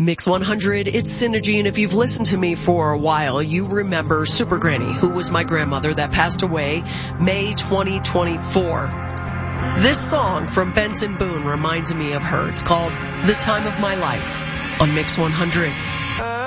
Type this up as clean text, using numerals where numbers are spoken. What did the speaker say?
Mix 100, it's Synergy, and if you've listened to me for a while, you remember Super Granny, who was my grandmother that passed away May 2024. This song from Benson Boone reminds me of her. It's called The Time of My Life on Mix 100.